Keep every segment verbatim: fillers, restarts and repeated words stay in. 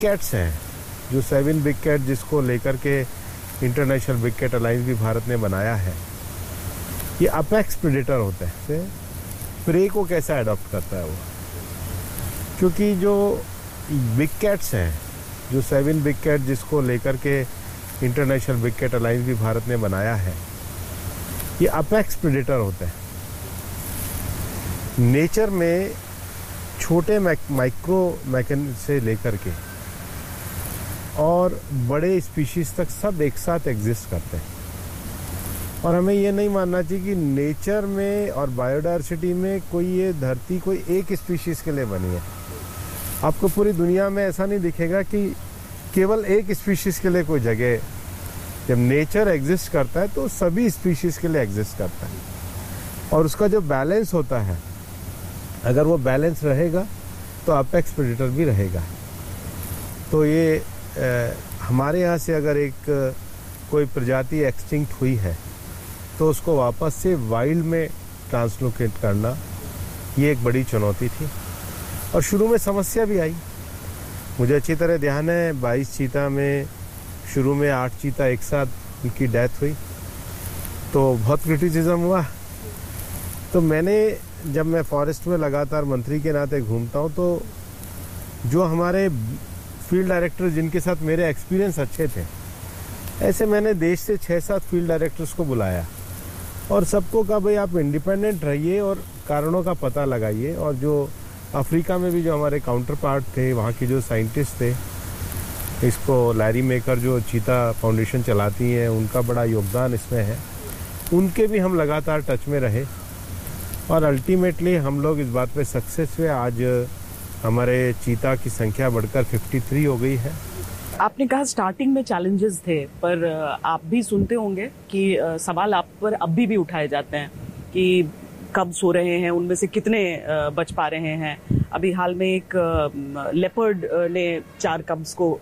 Cats हैं, जो seven big cat जिसको लेकर के इंटरनेशनल बिग कैट अलायंस भी भारत ने बनाया है, ये अपेक्स प्रेडेटर होते हैं। प्रे को कैसा अडॉप्ट करता है वो, क्योंकि जो बिग कैट्स हैं, जो सेवन बिग कैट जिसको लेकर के इंटरनेशनल बिग कैट अलायंस भी भारत ने बनाया है, ये अपेक्स प्रेडेटर होते हैं। नेचर में छोटे माइक्रो मैकेन से लेकर के और बड़े स्पीशीज तक सब एक साथ एग्जिस्ट करते हैं। और हमें ये नहीं मानना चाहिए कि नेचर में और बायोडायवर्सिटी में कोई ये धरती कोई एक स्पीशीज के लिए बनी है। आपको पूरी दुनिया में ऐसा नहीं दिखेगा कि केवल एक स्पीशीज के लिए कोई जगह। जब नेचर एग्जिस्ट करता है तो सभी स्पीशीज के लिए एग्जिस्ट करता है, और उसका जो बैलेंस होता है, अगर वो बैलेंस रहेगा तो अपेक्स प्रेडेटर भी रहेगा। तो ये आ, हमारे यहाँ से अगर एक कोई प्रजाति एक्सटिंक्ट हुई है तो उसको वापस से वाइल्ड में ट्रांसलोकेट करना ये एक बड़ी चुनौती थी, और शुरू में समस्या भी आई। मुझे अच्छी तरह ध्यान है, बाईस चीता में शुरू में आठ चीता एक साथ उनकी डेथ हुई तो बहुत क्रिटिसिज्म हुआ। तो मैंने, जब मैं फॉरेस्ट में लगातार मंत्री के नाते घूमता हूँ, तो जो हमारे फील्ड डायरेक्टर जिनके साथ मेरे एक्सपीरियंस अच्छे थे, ऐसे मैंने देश से छः सात फील्ड डायरेक्टर्स को बुलाया और सबको कहा भाई आप इंडिपेंडेंट रहिए और कारणों का पता लगाइए। और जो अफ्रीका में भी जो हमारे काउंटर पार्ट थे, वहाँ की जो साइंटिस्ट थे, इसको लैरी मेकर जो चीता फाउंडेशन चलाती हैं, उनका बड़ा योगदान इसमें है, उनके भी हम लगातार टच में रहे और अल्टीमेटली हम लोग इस बात पे सक्सेस हुए। आज हमारे चीता की संख्या बढ़कर तिरेपन हो गई है। आपने कहा स्टार्टिंग में चैलेंजेस थे, पर आप भी सुनते होंगे कि सवाल आप पर अभी भी उठाए जाते हैं कि कब सो रहे हैं, उनमें से कितने बच पा रहे हैं। अभी हाल में एक लेपर्ड ने चार कब्स को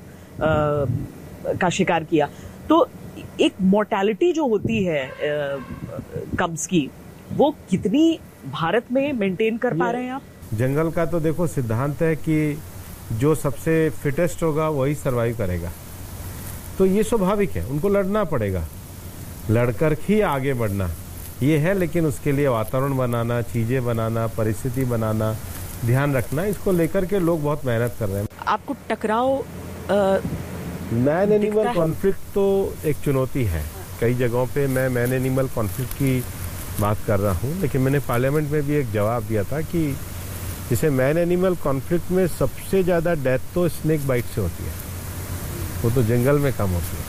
का शिकार किया। तो एक मोर्टेलिटी जो होती है कब्स की, वो कितनी भारत में मेंटेन कर पा रहे हैं आप? जंगल का तो देखो सिद्धांत है कि जो सबसे फिटेस्ट होगा वही सरवाइव करेगा, तो ये स्वाभाविक है, उनको लड़ना पड़ेगा, लड़कर ही आगे बढ़ना ये है। लेकिन उसके लिए वातावरण बनाना, चीजें बनाना, परिस्थिति बनाना, ध्यान रखना, इसको लेकर के लोग बहुत मेहनत कर रहे हैं। आपको टकराव मैन एनिमल कॉन्फ्लिक्ट तो एक चुनौती है। कई जगहों पे मैं मैन एनिमल कॉन्फ्लिक्ट की बात कर रहा हूँ, लेकिन मैंने पार्लियामेंट में भी एक जवाब दिया था कि जैसे मैन एनिमल कॉन्फ्लिक्ट में सबसे ज़्यादा डेथ तो स्नेक बाइट से होती है, वो तो जंगल में कम होती है,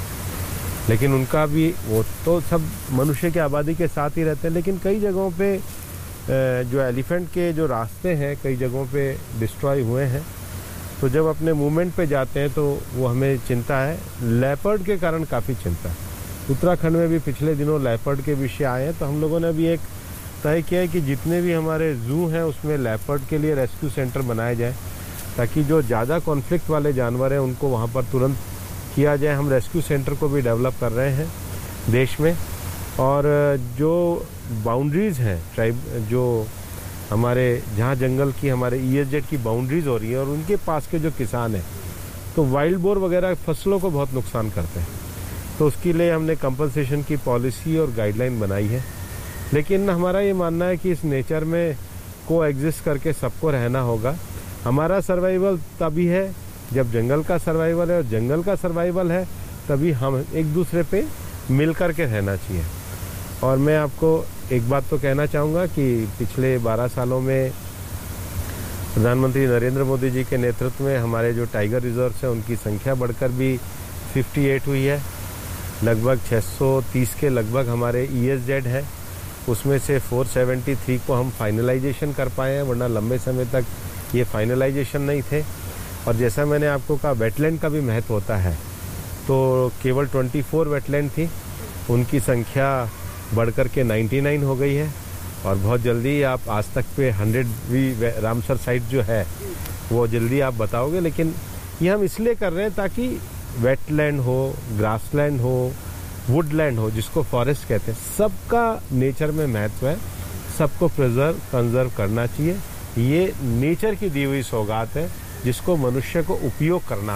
लेकिन उनका भी वो तो सब मनुष्य की आबादी के साथ ही रहते हैं। लेकिन कई जगहों पे जो एलिफेंट के जो रास्ते हैं कई जगहों पे डिस्ट्रॉय हुए हैं, तो जब अपने मूवमेंट पे जाते हैं तो वो हमें चिंता है। लेपर्ड के कारण काफ़ी चिंता है। उत्तराखंड में भी पिछले दिनों लेपर्ड के विषय आए हैं, तो हम लोगों ने भी एक तय किया है कि जितने भी हमारे जू हैं उसमें लेपर्ड के लिए रेस्क्यू सेंटर बनाए जाए, ताकि जो ज़्यादा कॉन्फ्लिक्ट वाले जानवर हैं उनको वहाँ पर तुरंत किया जाए। हम रेस्क्यू सेंटर को भी डेवलप कर रहे हैं देश में। और जो बाउंड्रीज़ हैं ट्राइब, जो हमारे जहाँ जंगल की हमारे ई एस जेड की बाउंड्रीज़ हो रही है और उनके पास के जो किसान हैं, तो वाइल्ड बोर वगैरह फसलों को बहुत नुकसान करते हैं, तो उसके लिए हमने कंपनसेशन की पॉलिसी और गाइडलाइन बनाई है। लेकिन हमारा ये मानना है कि इस नेचर में को एग्जिस्ट करके सबको रहना होगा। हमारा सर्वाइवल तभी है जब जंगल का सर्वाइवल है, और जंगल का सर्वाइवल है तभी हम एक दूसरे पे मिल कर के रहना चाहिए। और मैं आपको एक बात तो कहना चाहूँगा कि पिछले बारह सालों में प्रधानमंत्री नरेंद्र मोदी जी के नेतृत्व में हमारे जो टाइगर रिजर्व्स हैं उनकी संख्या बढ़कर भी अट्ठावन हुई है। लगभग छह सौ तीस के लगभग हमारे ई एस जेड है, उसमें से चार सौ तिहत्तर को हम फाइनलाइजेशन कर पाए हैं, वरना लंबे समय तक ये फाइनलाइजेशन नहीं थे। और जैसा मैंने आपको कहा, वेटलैंड का भी महत्व होता है, तो केवल चौबीस वेटलैंड थी, उनकी संख्या बढ़कर के निन्यानवे हो गई है। और बहुत जल्दी आप आज तक पे हंड्रेडवीं रामसर साइट जो है वो जल्दी आप बताओगे। लेकिन ये हम इसलिए कर रहे हैं ताकि वेटलैंड हो, ग्रासलैंड हो, वुडलैंड हो, जिसको फॉरेस्ट कहते हैं, सबका नेचर में महत्व है, सबको प्रिजर्व कंजर्व करना चाहिए। ये नेचर की दी हुई सौगात है, जिसको मनुष्य को उपयोग करना